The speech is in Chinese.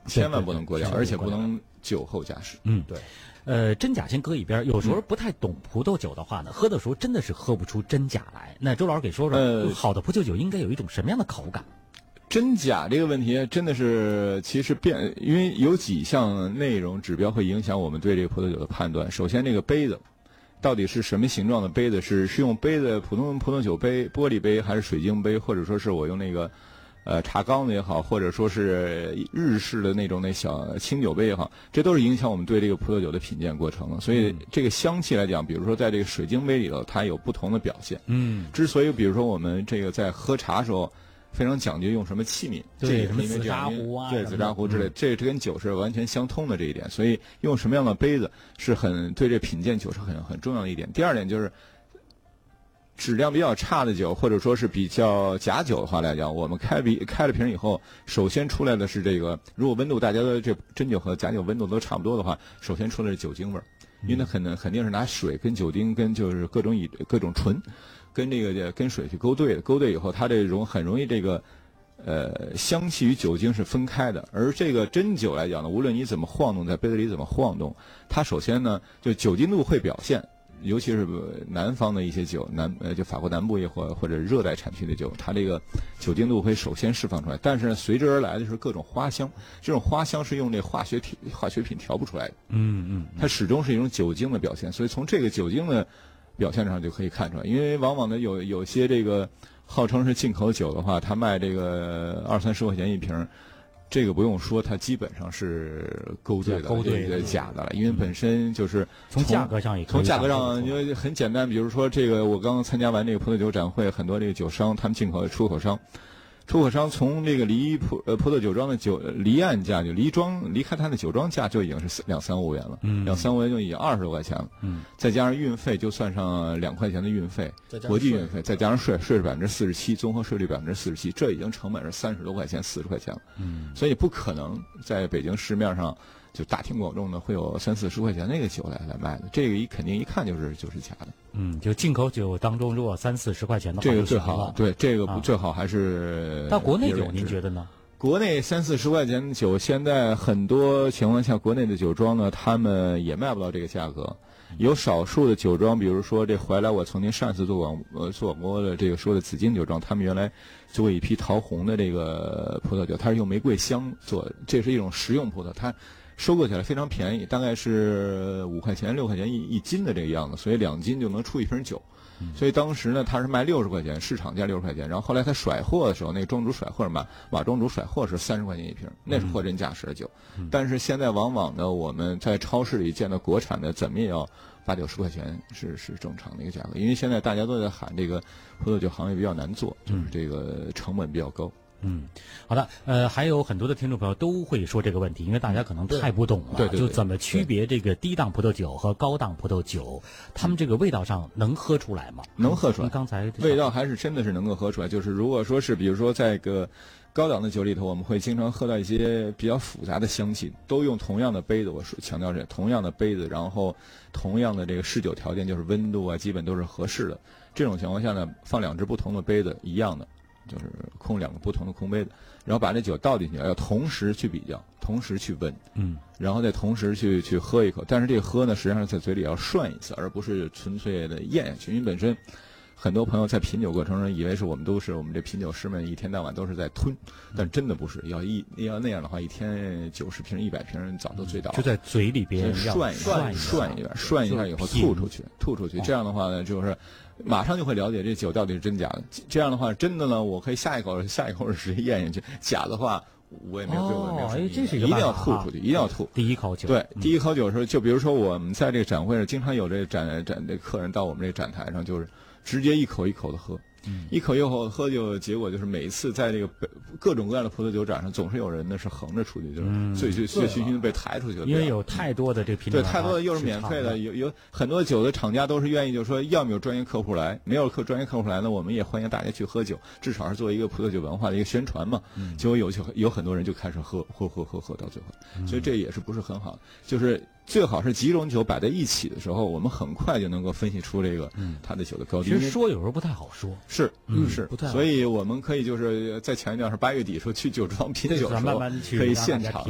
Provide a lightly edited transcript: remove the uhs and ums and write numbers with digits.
千万不能过量，而且不能酒后驾驶。 对。真假先搁一边，有时候不太懂葡萄酒的话呢，喝的时候真的是喝不出真假来。那周老师给说说，好的葡萄酒应该有一种什么样的口感？ 真假这个问题真的是，其实因为有几项内容指标会影响我们对这个葡萄酒的判断。首先，这个杯子到底是什么形状的杯子？是用杯子普通葡萄酒杯、玻璃杯，还是水晶杯，或者说是我用那个茶缸子也好，或者说是日式的那种小清酒杯也好，这都是影响我们对这个葡萄酒的品鉴过程的。所以这个香气来讲，比如说在这个水晶杯里头，它有不同的表现。之所以比如说我们这个在喝茶的时候非常讲究用什么器皿， 对，什么紫砂壶啊， 对，紫砂壶之类，这跟酒是完全相通的这一点。所以用什么样的杯子是对这品鉴酒是很重要的一点。第二点就是质量比较差的酒，或者说是比较假酒的话来讲，我们开了瓶以后，首先出来的是这个，如果温度大家的这真酒和假酒温度都差不多的话，首先出来是酒精味儿，因为它肯定是拿水跟酒精跟就是各种醇跟跟水去勾兑的，勾兑以后它很容易这个香气与酒精是分开的。而这个真酒来讲呢，无论你怎么晃动，在杯子里怎么晃动，它首先呢就酒精度会表现。尤其是南方的一些酒，就法国南部也或者热带产区的酒，它这个酒精度会首先释放出来，但是呢，随之而来的是各种花香，这种花香是用这化学品调不出来的。它始终是一种酒精的表现，所以从这个酒精的表现上就可以看出来。因为往往呢有些这个号称是进口酒的话，它卖这个20-30块钱一瓶。这个不用说，它基本上是勾兑的假的了，因为本身就是从价格上因为很简单，比如说这个我刚刚参加完这个葡萄酒展会，很多这个酒商他们进口的出口商从这个离葡萄酒庄的离岸价就离开它的酒庄价就已经是2-3欧元了，2-3欧元就已经20多块钱了，再加上运费就算上2块钱的运费，国际运费，再加上税是47%，综合税率47%，这已经成本是30多块钱、40块钱了，所以不可能在北京市面上就大庭广众的会有30-40块钱那个酒来卖的，这个肯定一看就是假的。 就进口酒当中，如果30-40块钱的话， 这个最好，对，这个最好还是。 但国内酒您觉得呢？ 国内30-40块钱的酒，现在很多情况下，国内的酒庄呢，他们也卖不到这个价格。有少数的酒庄，比如说这怀来，我曾经上次做广播的这个说的紫金酒庄，他们原来做一批桃红的这个葡萄酒，它是用玫瑰香做的，这是一种食用葡萄，它收购起来非常便宜，大概是5块钱、6块钱一斤的这个样子，所以2斤就能出一瓶酒。所以当时呢，他是卖60块钱，市场价60块钱。然后后来他甩货的时候，那个庄主甩货马庄主甩货是30块钱一瓶，那是货真价实的酒。但是现在往往呢，我们在超市里见到国产的，怎么也要80-90块钱是正常的一个价格。因为现在大家都在喊这个葡萄酒行业比较难做，就是这个成本比较高。 好的，还有很多的听众朋友都会说这个问题，因为大家可能太不懂了， 对， 就怎么区别这个低档葡萄酒和高档葡萄酒，他们这个味道上能喝出来吗？ 能喝出来， 刚才味道还是真的是能够喝出来。就是如果说是比如说在一个高档的酒里头，我们会经常喝到一些比较复杂的香气，都用同样的杯子，我强调是同样的杯子，然后同样的这个试酒条件，就是温度啊，基本都是合适的。这种情况下呢，放2只不同的杯子，一样的。就是空2个不同的空杯子，然后把这酒倒进去，要同时去比较，同时去闻，然后再同时去喝一口。但是这个喝呢，实际上在嘴里要涮一次，而不是纯粹的咽下去。因为本身很多朋友在品酒过程中以为是我们这品酒师们一天到晚都是在吞，但真的不是。要那样的话，一天90瓶、100瓶早都醉倒了。 就在嘴里边涮一下以后吐出去。这样的话呢，就是马上就会了解这酒到底是真假的。这样的话，真的呢，我可以下一口直接咽下去；假的话，我也没有这是一定要吐出去，一定要吐。 第一口酒， 对，第一口酒的时候，就比如说我们在这个展会上，经常有这这客人到我们这展台上，就是直接一口一口的喝。一口一口喝，就结果就是每一次在这个各种各样的葡萄酒展上，总是有人呢是横着出去，就是醉醺醺的被抬出去了。 因为有太多的这品种， 对，太多的又是免费的，有很多酒的厂家都是愿意，就是说，要么有专业客户来，没有专业客户来呢，我们也欢迎大家去喝酒，至少是做一个葡萄酒文化的一个宣传嘛。结果有很多人就开始喝到最后，所以这也是不是很好，就是最好是几种酒摆在一起的时候，我们很快就能够分析出这个它的酒的高低。 其实说有时候不太好说， 是，所以我们可以就是再强调是8月底时候去酒庄品酒的时候，可以现场